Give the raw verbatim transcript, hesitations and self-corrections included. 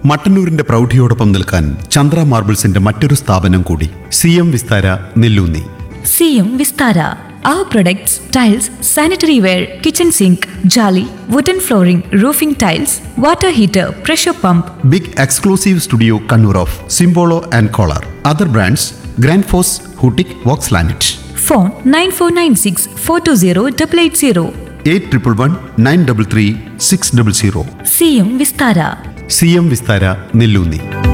മട്ടന്നൂരിന്റെ പ്രൗഢിയോടൊപ്പം നിൽക്കാൻ ചന്ദ്ര മാർബിൾസിന്റെ മറ്റൊരു സ്ഥാപനം കൂടി, C M Vistara Nelloonni. C M Vistara. Our products, tiles, sanitary ware, kitchen sink, jolly, wooden flooring, roofing tiles, water heater, pressure pump. Big exclusive studio Kannur of സിംബോളോ and collar. Other brands grand FOSS, ഹൂട്ടിക്, Woakes ലാനറ്റ്. Phone nine four nine six four two zero eight eight zero. Eight triple one nine double three six double zero. C M Vistara. C M Vistara Nelloonni.